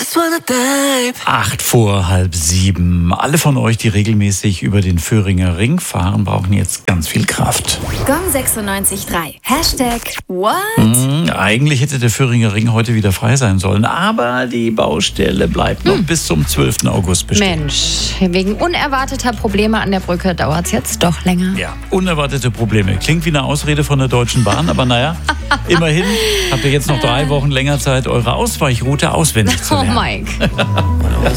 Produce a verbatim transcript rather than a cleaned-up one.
Acht vor halb sieben. Alle von euch, die regelmäßig über den Föhringer Ring fahren, brauchen jetzt ganz viel Kraft. Gong sechsundneunzig Komma drei. Hashtag what? Hm, eigentlich hätte der Föhringer Ring heute wieder frei sein sollen, aber die Baustelle bleibt noch hm. bis zum zwölften August bestehen. Mensch, wegen unerwarteter Probleme an der Brücke dauert es jetzt doch länger. Ja, unerwartete Probleme. Klingt wie eine Ausrede von der Deutschen Bahn, aber naja, immerhin habt ihr jetzt noch drei Wochen länger Zeit, eure Ausweichroute auswendig zu lernen. Oh, Mike.